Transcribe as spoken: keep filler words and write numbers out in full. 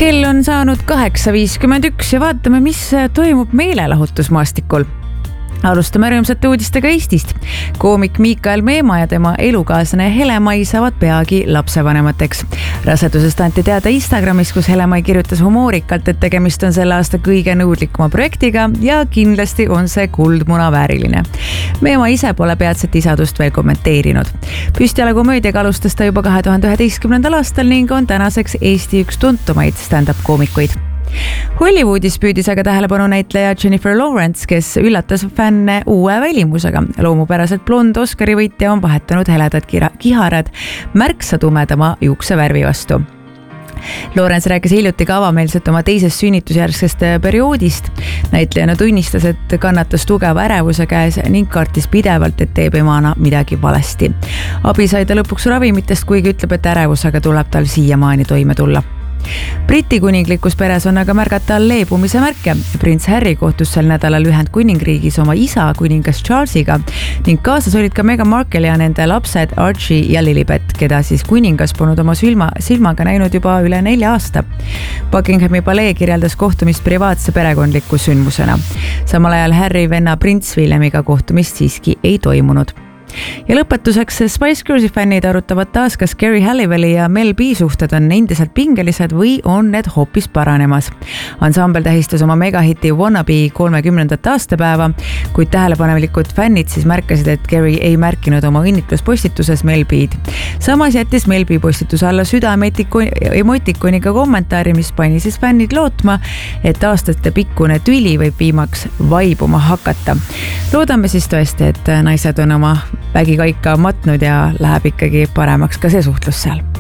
Kell on saanud kaheksa viiskümmend üks ja vaatame, mis toimub meelelahutusmaastikul. Alustame rõõmsate uudistega Eestist. Koomik Miikael Meemaa ja tema elukaaslane Hele-Mai saavad peagi lapsevanemateks. Rasedusest anti teada Instagramis, kus Hele-Mai kirjutas humoorikalt, et tegemist on selle aasta kõige nõudlikuma projektiga ja kindlasti on see kuldmuna vääriline. Meemaa ise pole peatset isadust veel kommenteerinud. Püstjala komöödiaga alustas ta juba kahe tuhande üheteistkümnendal aastal ning on tänaseks Eesti üks tuntumaid stand-up koomikuid. Hollywoodis püüdis aga tähelepanu näitleja Jennifer Lawrence, kes üllatas fänne uue välimusega. Loomupäraselt blond Oscari võitja on vahetanud heledad kiharad märksa tumedama juuksevärvi vastu. Lawrence rääkis hiljuti ka avameelselt oma teisest sünnitusjärgsest perioodist. Näitlejana tunnistas, et kannatas tugeva ärevuse käes ning kartis pidevalt, et teeb emana midagi valesti. Abi sai ta lõpuks ravimitest, kuigi ütleb, et ärevusega tuleb tal siiamaani toime tulla. Briti kuninglikus peres on aga märgata leebumise märke. Prints Harry kohtus sel nädalal Ühendkuningriigis oma isa kuningas Charlesiga ning kaasas olid ka Meghan Markle ja nende lapsed Archie ja Lilibet, keda siis kuningas polnud oma silma, silmaga näinud juba üle nelja aasta. Buckinghami palee kirjeldas kohtumist privaatse perekondliku sündmusena. Samal ajal Harry venna Prints Williamiga kohtumist siiski ei toimunud. Ja lõpetuseks Spice Girlsi fännid arutavad taas, kas Geri Halliwelli ja Mel B suhted on endiselt pingelised või on need hoopis paranemas. Ansambel tähistas oma megahiti Wannabe kolmekümnendat aastapäeva, kuid tähelepanelikud fännid siis märkasid, et Geri ei märkinud oma õnnitluspostituses Mel B'd. Samas jättis Mel B postituse alla südame emotikoniga kommentaari, mis pani siis fännid lootma, et aastate pikkune tüli võib viimaks vaibuma hakata. Loodame siis tõesti, et naised on oma vägikaika matnud ja läheb ikkagi paremaks ka see suhtlus seal.